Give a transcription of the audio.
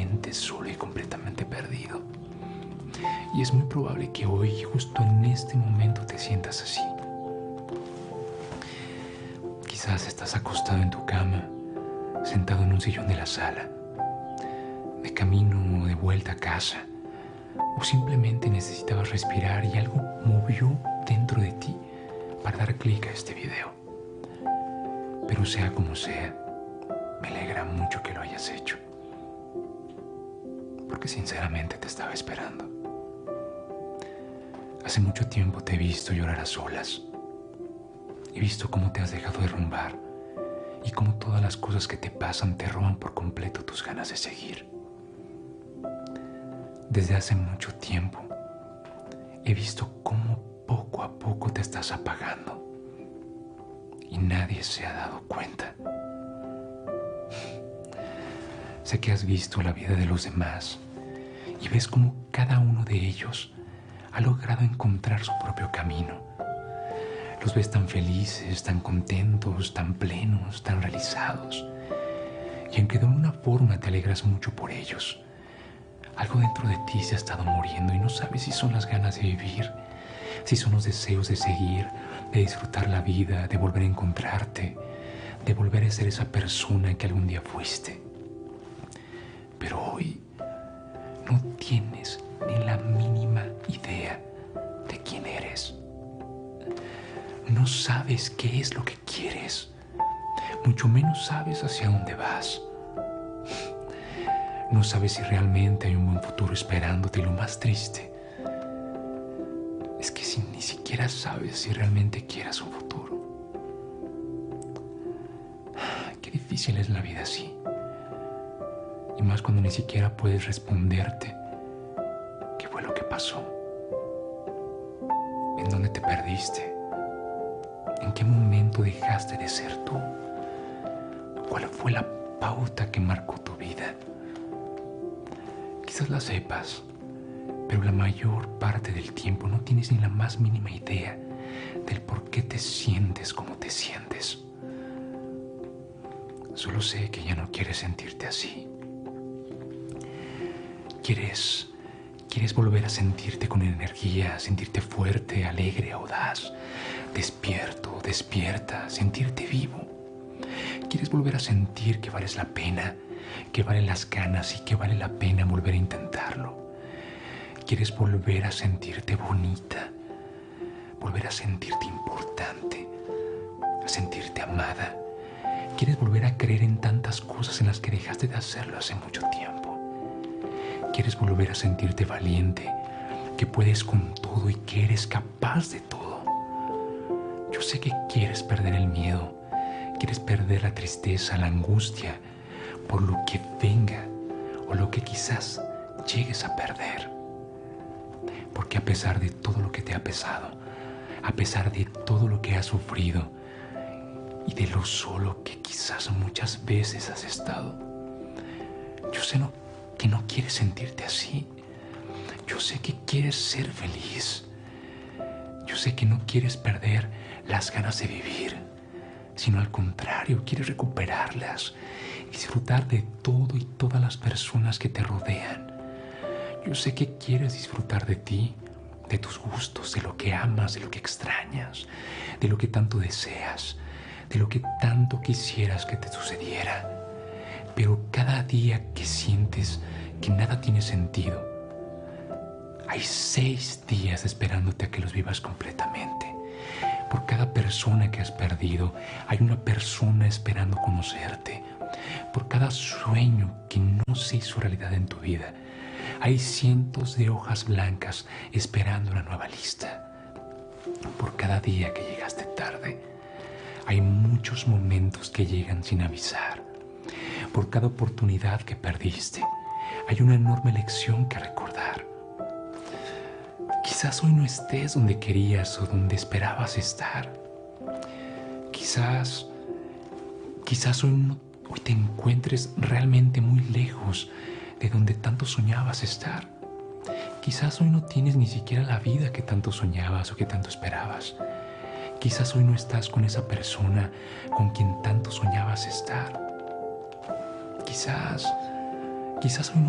sientes solo y completamente perdido. Y es muy probable que hoy, justo en este momento, te sientas así. Quizás estás acostado en tu cama, sentado en un sillón de la sala, de camino o de vuelta a casa, o simplemente necesitabas respirar y algo movió dentro de ti para dar clic a este video. Pero sea como sea, me alegra mucho que lo hayas hecho, porque sinceramente te estaba esperando. Hace mucho tiempo te he visto llorar a solas. He visto cómo te has dejado derrumbar y cómo todas las cosas que te pasan te roban por completo tus ganas de seguir. Desde hace mucho tiempo he visto cómo poco a poco te estás apagando y nadie se ha dado cuenta. Sé que has visto la vida de los demás y ves cómo cada uno de ellos ha logrado encontrar su propio camino. Los ves tan felices, tan contentos, tan plenos, tan realizados. Y aunque de alguna forma te alegras mucho por ellos, algo dentro de ti se ha estado muriendo y no sabes si son las ganas de vivir, si son los deseos de seguir, de disfrutar la vida, de volver a encontrarte, de volver a ser esa persona que algún día fuiste. Pero hoy no tienes ni la mínima idea de quién eres. No sabes qué es lo que quieres, mucho menos sabes hacia dónde vas. No sabes si realmente hay un buen futuro esperándote y lo más triste es que si ni siquiera sabes si realmente quieras un futuro. Qué difícil es la vida así. Y más cuando ni siquiera puedes responderte qué fue lo que pasó, en dónde te perdiste, en qué momento dejaste de ser tú, cuál fue la pauta que marcó tu vida. Quizás la sepas, pero la mayor parte del tiempo no tienes ni la más mínima idea del por qué te sientes como te sientes. Solo sé que ya no quieres sentirte así. Quieres volver a sentirte con energía, sentirte fuerte, alegre, audaz, despierto, despierta, sentirte vivo. Quieres volver a sentir que vales la pena, que valen las ganas y que vale la pena volver a intentarlo. Quieres volver a sentirte bonita, volver a sentirte importante, a sentirte amada. Quieres volver a creer en tantas cosas en las que dejaste de hacerlo hace mucho tiempo. Quieres volver a sentirte valiente, que puedes con todo y que eres capaz de todo. Yo sé que quieres perder el miedo, quieres perder la tristeza, la angustia, por lo que venga o lo que quizás llegues a perder. Porque a pesar de todo lo que te ha pesado, a pesar de todo lo que has sufrido y de lo solo que quizás muchas veces has estado, yo sé que no quieres sentirte así. Yo sé que quieres ser feliz. Yo sé que no quieres perder las ganas de vivir, sino al contrario, quieres recuperarlas y disfrutar de todo y todas las personas que te rodean. Yo sé que quieres disfrutar de ti, de tus gustos, de lo que amas, de lo que extrañas, de lo que tanto deseas, de lo que tanto quisieras que te sucediera. Pero cada día que sientes que nada tiene sentido, hay 6 días esperándote a que los vivas completamente. Por cada persona que has perdido, hay una persona esperando conocerte. Por cada sueño que no se hizo realidad en tu vida, hay cientos de hojas blancas esperando una nueva lista. Por cada día que llegaste tarde, hay muchos momentos que llegan sin avisar. Por cada oportunidad que perdiste, hay una enorme lección que recordar. Quizás hoy no estés donde querías o donde esperabas estar. Quizás hoy te encuentres realmente muy lejos de donde tanto soñabas estar. Quizás hoy no tienes ni siquiera la vida que tanto soñabas o que tanto esperabas. Quizás hoy no estás con esa persona con quien tanto soñabas estar. Quizás hoy no